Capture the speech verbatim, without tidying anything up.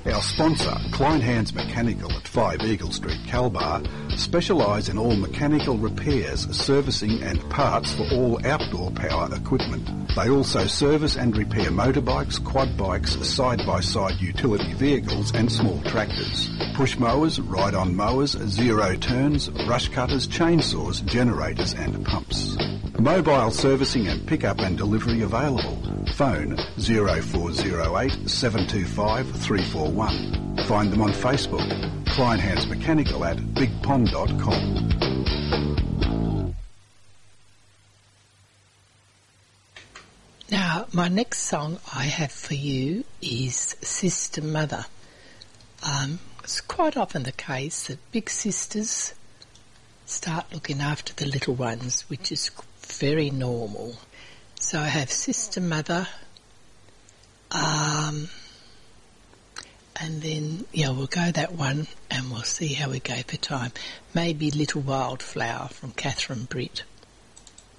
Our sponsor, Klein Hands Mechanical at five Eagle Street, Calbar, specialise in all mechanical repairs, servicing and parts for all outdoor power equipment. They also service and repair motorbikes, quad bikes, side-by-side utility vehicles and small tractors. Push mowers, ride-on mowers, zero turns, brush cutters, chainsaws, generators and pumps. Mobile servicing and pick-up and delivery available. Phone zero four zero eight, seven two five, three four one. Find them on Facebook. Klein Hands Mechanical at big pond dot com. Now, my next song I have for you is Sister Mother. Um, it's quite often the case that big sisters start looking after the little ones, which is very normal. So I have Sister Mother, um, and then, yeah, we'll go that one and we'll see how we go for time. Maybe Little Wildflower from Catherine Britt.